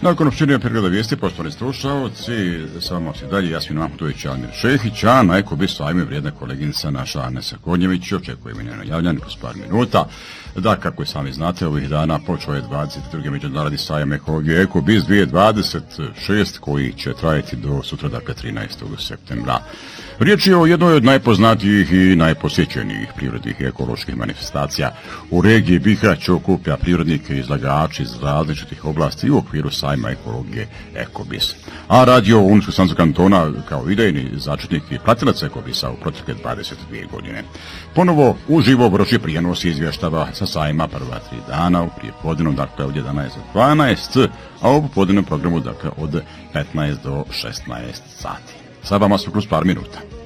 Nakon općenja pregleda vijesti, poštovani slušalci, sa vama se dalje Jasmin Mahmutović i Almir Šehić, a na Eko Bis sajmu vrijedna koleginica naša Anesa Konjević. Očekujemo njeno javljanje kroz par minuta. Da, kako i sami znate, ovih dana počeo je 22. međunarodni sajam ekologije Eko Bis 2026, koji će trajati do sutra, dakle 13. septembra. Riječ je o jednoj od najpoznatijih i najposjećenijih prirodnih i ekoloških manifestacija. U regiji Bihać okuplja prirodnike i izlagači iz različitih oblasti u okviru sajma ekologije Ekobis. A radio Unsko-Sanskog kantona kao idejni začetnik i pratilac Ekobisa u protekle 22 godine. Ponovo uživo vrši prijenos izvještava sa sajma prva 3 dana u prijepodnevnom, dakle od 11 do 12, a u popodnevnom programu, dakle od 15 do 16 sati. Sad vama su kroz par minuta.